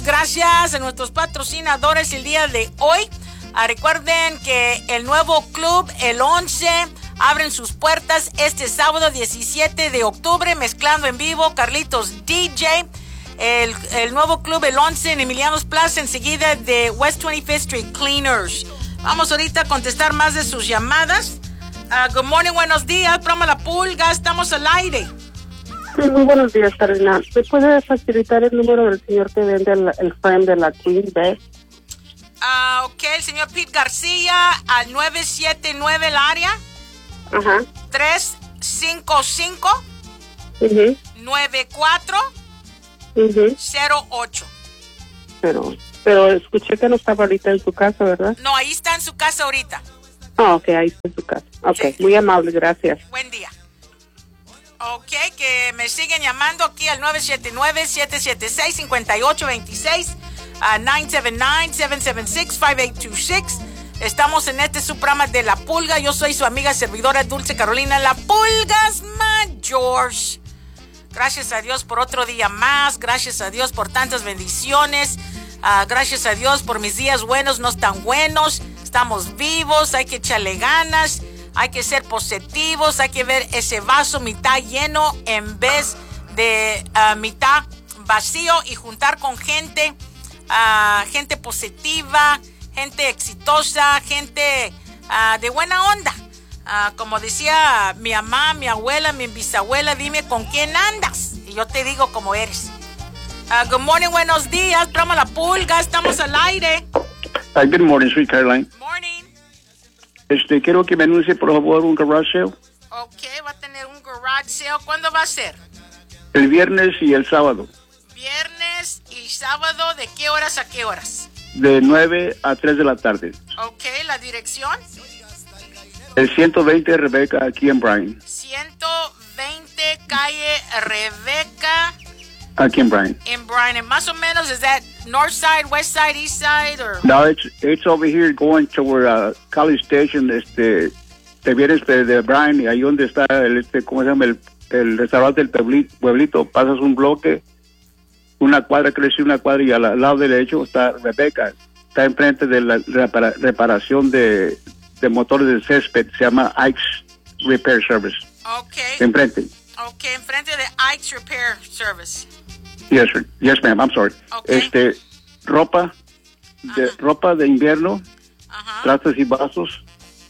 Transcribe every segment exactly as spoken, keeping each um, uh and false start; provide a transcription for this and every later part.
Gracias a nuestros patrocinadores el día de hoy. Ah, recuerden que el nuevo club, el once, abren sus puertas este sábado diecisiete de octubre, mezclando en vivo Carlitos D J. El, el nuevo club, el once, en Emilianos Plaza, enseguida de West twenty-fifth Street Cleaners. Vamos ahorita a contestar más de sus llamadas. Uh, good morning, buenos días, programa La Pulga, estamos al aire. Sí, muy buenos días, Carolina. ¿Me puede facilitar el número del señor que vende el, el frame de la Queen Bed? Ah, uh, ok, el señor Pete García, al nueve siete nueve el área. Ajá. tres cinco cinco Uh-huh. nueve cuatro Uh-huh. cero ocho. Pero, pero escuché que no estaba ahorita en su casa, ¿verdad? No, ahí está en su casa ahorita. Ah, ok, ahí está en su casa. Ok, Sí. muy amable, gracias. Buen día. Ok, que me siguen llamando aquí al nueve siete nueve, siete siete seis, cinco ocho dos seis, a nueve siete nueve, siete siete seis, cinco ocho dos seis. Estamos en este su programa de La Pulga. Yo soy su amiga servidora Dulce Carolina, La Pulgas Mayors. Gracias a Dios por otro día más. Gracias a Dios por tantas bendiciones. Uh, gracias a Dios por mis días buenos, no tan buenos. Estamos vivos, hay que echarle ganas. Hay que ser positivos, hay que ver ese vaso mitad lleno en vez de uh, mitad vacío y juntar con gente, uh, gente positiva, gente exitosa, gente uh, de buena onda. Uh, como decía mi mamá, mi abuela, mi bisabuela, dime con quién andas y yo te digo cómo eres. Uh, good morning, buenos días, programa La Pulga, estamos al aire. Uh, good morning, sweet Caroline. Morning. Este, quiero que me anuncie, por favor, un garage sale. Ok, va a tener un garage sale. ¿Cuándo va a ser? El viernes y el sábado. Viernes y sábado, ¿de qué horas a qué horas? De nueve a tres de la tarde. Ok, ¿la dirección? El ciento veinte Rebeca, aquí en Bryan. ciento veinte calle Rebeca. Aquí en Bryan. En Bryan. Más o menos, ¿es that north side, west side, east side? Or... No, it's, it's over here going toward uh, College Station. Este, te vienes de, de Bryan y ahí donde está el, este, ¿cómo se llama? El, el restaurante del pueblito, pueblito, pasas un bloque, una cuadra, crece una cuadra y al, al lado derecho está Rebeca. Está enfrente de la repara, reparación de, de motores de césped. Se llama Ike's Repair Service. Ok. Enfrente. Ok, enfrente de Ike's Repair Service. Yes, sir. Yes, ma'am. I'm sorry. Okay. Este, ropa, de, Ajá. ropa de invierno, Ajá. trastes y vasos,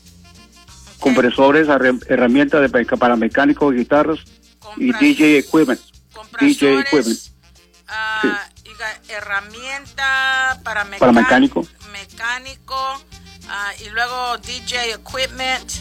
Okay. compresores, arre- herramientas de, meca- para mecánicos, guitarras y Compras- D J equipment. D J equipment. Uh, Sí. you got herramienta para, meca- Para mecánico. Mecánico. Uh, y luego D J equipment.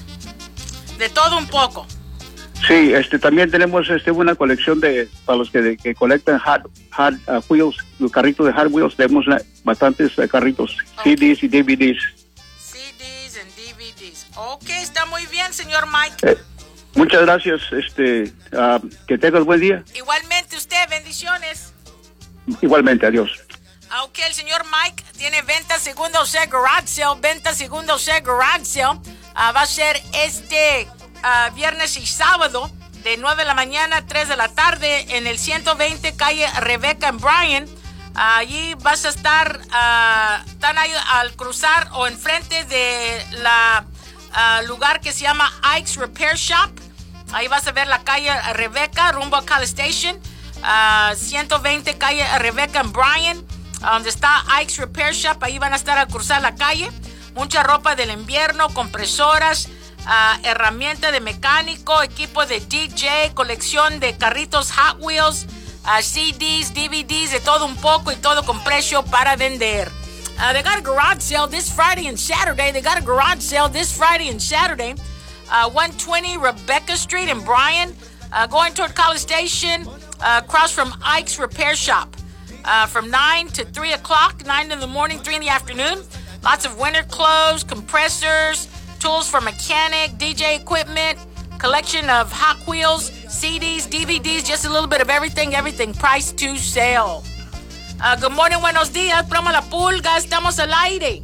De todo un poco. Sí, este, también tenemos este, una colección de, para los que, de, que colectan hot, hot uh, wheels, los carritos de Hot Wheels, tenemos una- bastantes uh, carritos, Okay. C Ds y D V Ds. C Ds and D V Ds. Ok, está muy bien, señor Mike. Eh, muchas gracias, este, uh, que tengas buen día. Igualmente usted, bendiciones. Igualmente, adiós. Ok, el señor Mike tiene venta segunda o sea garage sale, venta segunda o sea garage sale. Uh, va a ser este uh, viernes y sábado de nueve de la mañana a tres de la tarde en el ciento veinte calle Rebeca en Bryan. Uh, allí vas a estar, uh, están ahí al cruzar o enfrente de la uh, lugar que se llama Ike's Repair Shop. Ahí vas a ver la calle Rebeca rumbo a College Station. Uh, ciento veinte calle Rebeca en Bryan, uh, donde está Ike's Repair Shop. Ahí van a estar a cruzar la calle. Mucha ropa del invierno, compresoras, uh, herramienta de mecánico, equipo de D J, colección de carritos Hot Wheels, uh, C Ds, D V Ds, de todo un poco y todo con precio para vender. Uh, they got a garage sale this Friday and Saturday. They got a garage sale this Friday and Saturday. Uh, one twenty Rebecca Street in Bryan, uh, going toward College Station, uh, across from Ike's Repair Shop. Uh, from nine to three o'clock, nine in the morning, three in the afternoon. Lots of winter clothes, compressors, tools for mechanic, D J equipment, collection of Hot Wheels, C Ds, D V Ds, just a little bit of everything, everything priced to sale. Uh, good morning, buenos días, programa La Pulga, estamos al aire.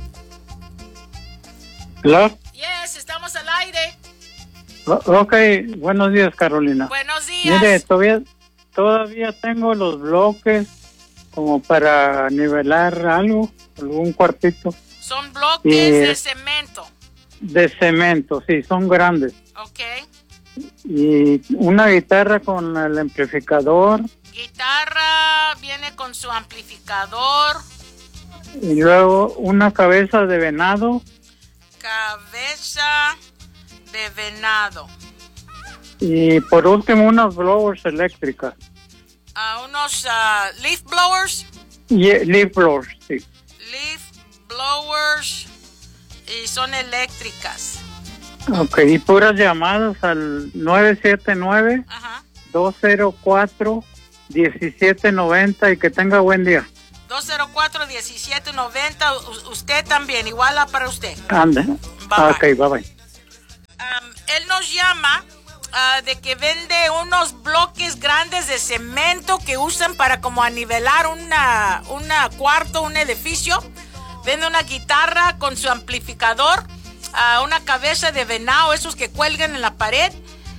Hello? Yes, estamos al aire. O- ok, buenos días, Carolina. Buenos días. Mire, todavía, todavía tengo los bloques como para nivelar algo, algún cuartito. Son bloques Y- de cemento. De cemento, sí, son grandes. Ok. Y una guitarra con el amplificador Guitarra viene con su amplificador. y luego una cabeza de venado Cabeza de venado. y por último unas blowers eléctricas. Ah, unos ah, leaf blowers. Y leaf blowers, sí. Leaf blowers. Y son eléctricas. Ok, y puras llamadas al nueve siete nueve, Ajá. dos cero cuatro, uno siete nueve cero y que tenga buen día. dos cero cuatro, diecisiete noventa. U- usted también, igual a para usted. Ande. Bye, Ok, bye. bye bye. Um, él nos llama ah, de que vende unos bloques grandes de cemento que usan para como anivelar una, una cuarto, un edificio. Vende una guitarra con su amplificador, ah, una cabeza de venado, esos que cuelgan en la pared,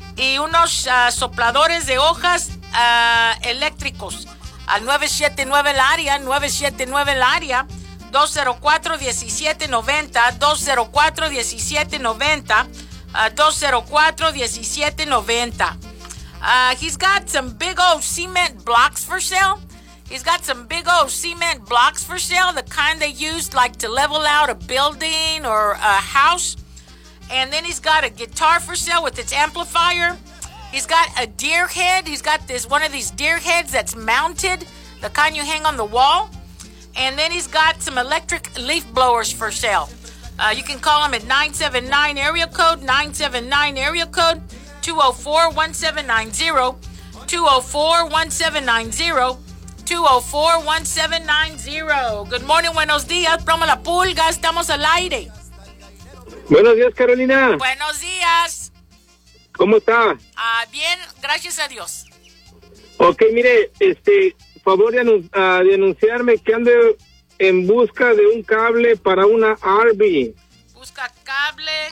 y unos ah, sopladores de hojas ah, eléctricos. Al nueve siete nueve el área, nueve siete nueve el área, dos cero cuatro, diecisiete noventa, dos cero cuatro, diecisiete noventa, uh, dos cero cuatro, diecisiete noventa. Uh, he's got some big old cement blocks for sale. He's got some big old cement blocks for sale, the kind they used like to level out a building or a house. And then he's got a guitar for sale with its amplifier. He's got a deer head. He's got this one of these deer heads that's mounted, the kind you hang on the wall. And then he's got some electric leaf blowers for sale. Uh, you can call him at nine seven nine area code, nine seven nine area code, two oh four, one seven nine zero, two oh four, one seven nine zero, two oh four, one seven nine zero. Good morning, buenos días, Promo La Pulga, estamos al aire. Buenos días, Carolina. Buenos días. ¿Cómo está? Ah, bien, gracias a Dios. Ok, mire, este, favor de, anun- ah, de anunciarme que ando en busca de un cable para una R V. Busca cable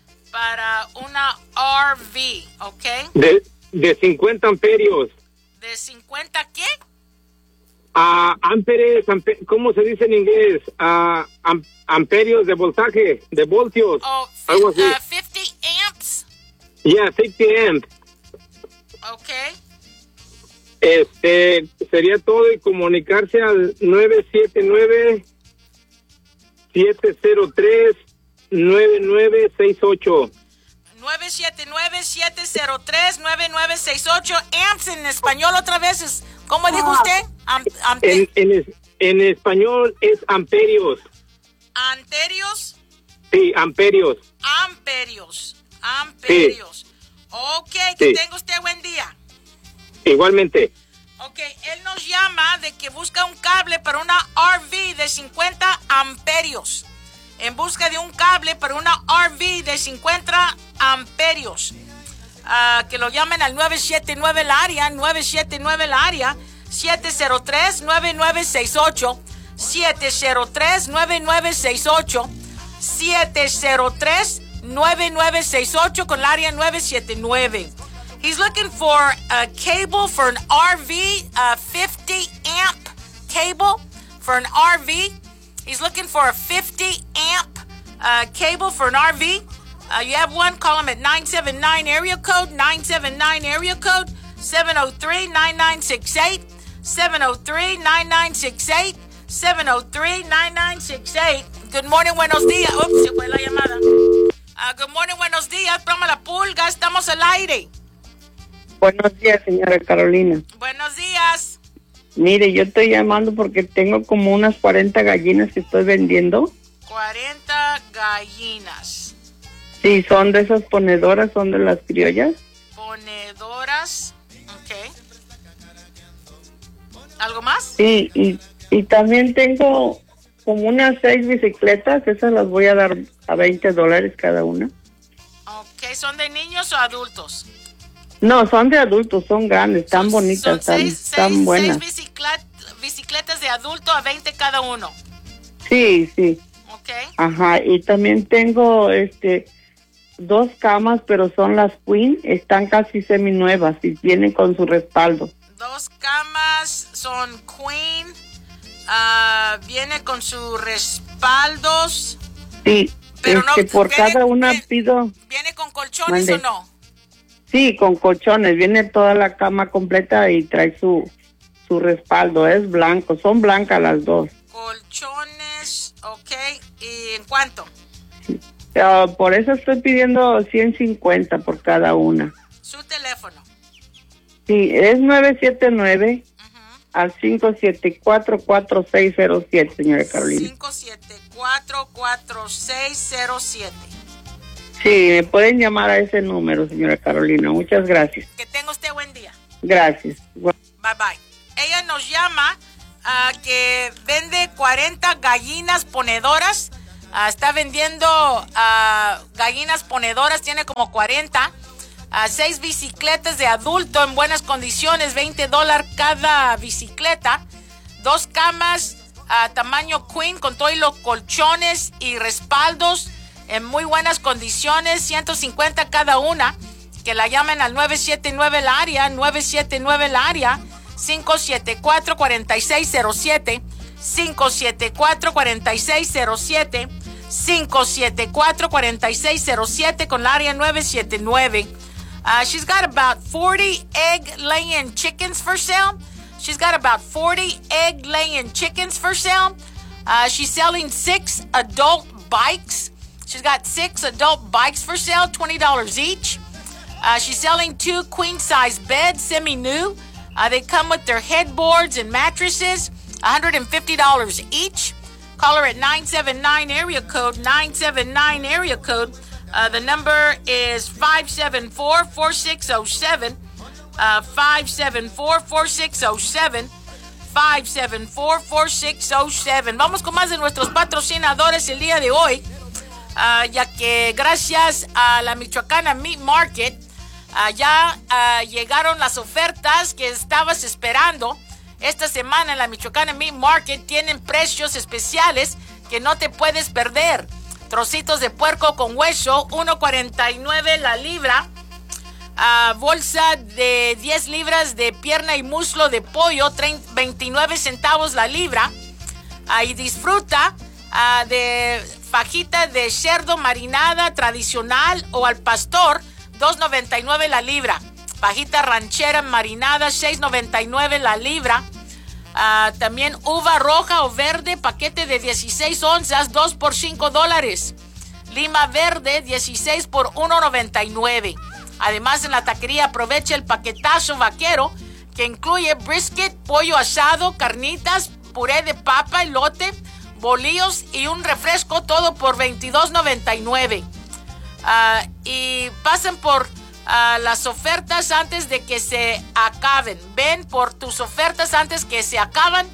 para una R V, ¿ok? De, de cincuenta amperios. ¿De cincuenta qué? A amperes, ampe- ¿cómo se dice en inglés? Ah, am- amperios de voltaje, de voltios. Oh, algo así. uh, fifty amps, Ya, cincuenta amp. ¿ok? Este, sería todo y comunicarse al nueve siete nueve, siete cero tres, nueve nueve seis ocho. nueve siete nueve, siete cero tres, nueve nueve seis ocho. Amps en español otra vez es, ¿cómo dijo usted? Am- ampe- En, en, es- en español es amperios. Anterios, Sí, amperios. amperios, amperios. Ok, que Sí. tenga usted buen día. Igualmente. Ok, él nos llama de que busca un cable para una R V de cincuenta amperios. En busca de un cable para una R V de cincuenta amperios. Ah, que lo llamen al nueve siete nueve el área, nueve siete nueve el área, siete cero tres, nueve nueve seis ocho, siete cero tres, nueve nueve seis ocho, siete cero tres, nueve nueve seis ocho con el área nueve siete nueve. He's looking for a cable for an R V, a fifty amp cable for an R V. He's looking for a fifty amp uh, cable for an R V. Uh, you have one, call him at nine seven nine area code, nine seven nine area code, seven oh three, nine nine six eight, seven oh three, nine nine six eight, seven oh three, nine nine six eight. Good morning, buenos días. Ups, se fue la llamada. Uh, good morning, buenos días. Promo La Pulga, estamos al aire. Buenos días, señora Carolina. Buenos días. Mire, yo estoy llamando porque tengo como unas cuarenta gallinas que estoy vendiendo. cuarenta gallinas. Sí, son de esas ponedoras, son de las criollas. Ponedoras. Ok. ¿Algo más? Sí, y, y también tengo como unas seis bicicletas, esas las voy a dar a veinte dólares cada una. Ok, ¿son de niños o adultos? No, son de adultos, son grandes, tan Son- bonitas, son tan, seis, tan seis- buenas. seis biciclet- bicicletas de adulto a veinte cada uno. Sí, sí, Ok. ajá, y también tengo este dos camas, pero son las Queen, están casi seminuevas y vienen con su respaldo. Dos camas son queen Uh, viene con sus respaldos. Sí, pero este, no, por viene, cada una viene, pido... ¿Viene con colchones Mande. o no? Sí, con colchones. Viene toda la cama completa y trae su, su respaldo. Es blanco. Son blancas las dos. Colchones, ok. ¿Y en cuánto? Uh, por eso estoy pidiendo ciento cincuenta por cada una. Su teléfono. Sí, es nueve siete nueve uh-huh. al cinco siete cuatro, cuatro seis cero siete, señora Carolina. cinco siete cuatro, cuatro seis cero siete. Sí, me pueden llamar a ese número, señora Carolina. Muchas gracias. Que tenga usted buen día. Gracias. Bye bye. Ella nos llama uh, que vende cuarenta gallinas ponedoras. Uh, está vendiendo uh, gallinas ponedoras, tiene como cuarenta. Uh, seis bicicletas de adulto en buenas condiciones, veinte dólares cada bicicleta. Dos camas uh, tamaño queen con todos los colchones y respaldos en muy buenas condiciones, ciento cincuenta cada una. Que la llamen al nueve siete nueve el área, nueve siete nueve el área, cinco siete cuatro, cuatro seis cero siete, cinco siete cuatro, cuatro seis cero siete, cinco siete cuatro, cuatro seis cero siete con la área nueve siete nueve. Uh, she's got about forty egg-laying chickens for sale. She's got about forty egg-laying chickens for sale. Uh, she's selling six adult bikes. She's got six adult bikes for sale, twenty dollars each. Uh, she's selling two queen-size beds, semi-new. Uh, they come with their headboards and mattresses, one hundred fifty dollars each. Call her at nine seven nine area code, nine seven nine area code. Uh, the number is five seven four, four six zero seven, uh, five seven four, four six zero seven, five seven four, four six zero seven. Vamos con más de nuestros patrocinadores el día de hoy, uh, ya que gracias a la Michoacana Meat Market, uh, ya uh, llegaron las ofertas que estabas esperando. Esta semana en la Michoacana Meat Market tienen precios especiales que no te puedes perder. Trocitos de puerco con hueso, uno cuarenta y nueve la libra. Uh, bolsa de diez libras de pierna y muslo de pollo, veintinueve centavos la libra. Uh, y disfruta uh, de fajita de cerdo marinada tradicional o al pastor, dos noventa y nueve la libra. Fajita ranchera marinada, seis noventa y nueve la libra. Uh, también uva roja o verde, paquete de dieciséis onzas, dos por cinco dólares. Lima verde, dieciséis por uno noventa y nueve. Además, en la taquería aprovecha el paquetazo vaquero, que incluye brisket, pollo asado, carnitas, puré de papa, elote, bolillos y un refresco, todo por veintidós noventa y nueve. Uh, y pasen por Uh, las ofertas antes de que se acaben. Ven por tus ofertas antes que se acaban,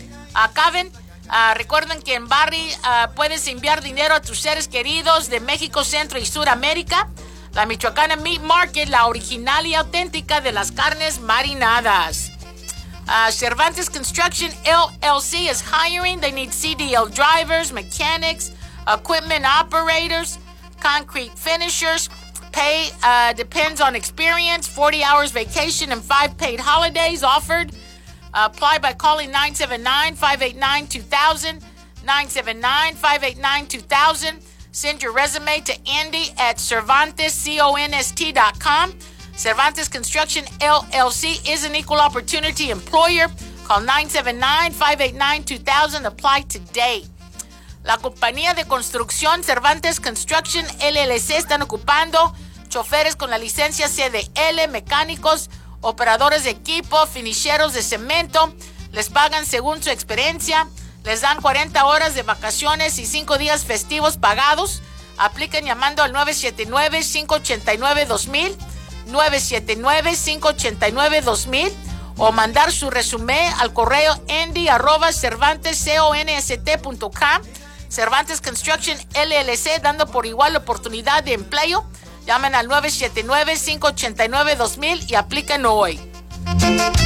acaben. Uh, recuerden que en Barry uh, puedes enviar dinero a tus seres queridos de México, Centro y Suramérica. La Michoacana Meat Market, la original y auténtica de las carnes marinadas. Uh, Cervantes Construction L L C is hiring. They need C D L drivers, mechanics, equipment operators, concrete finishers. Pay uh, depends on experience. forty hours vacation and five paid holidays offered. Uh, apply by calling nine seven nine, five eight nine, two thousand, nine seven nine, five eight nine, two thousand. Send your resume to Andy at Cervantes Const dot com. Cervantes Construction L L C is an equal opportunity employer. Call nine seven nine, five eight nine, two thousand. Apply today. La compañía de construcción Cervantes Construction L L C están ocupando choferes con la licencia C D L, mecánicos, operadores de equipo, finisheros de cemento. Les pagan según su experiencia. Les dan cuarenta horas de vacaciones y cinco días festivos pagados. Apliquen llamando al nueve siete nueve, cinco ocho nueve, dos mil, nueve siete nueve, cinco ocho nueve, dos mil, o mandar su resumen al correo andy arroba cervantes const punto com. Cervantes Construction L L C, dando por igual la oportunidad de empleo. Llamen al nueve siete nueve, cinco ocho nueve, dos mil y apliquen hoy.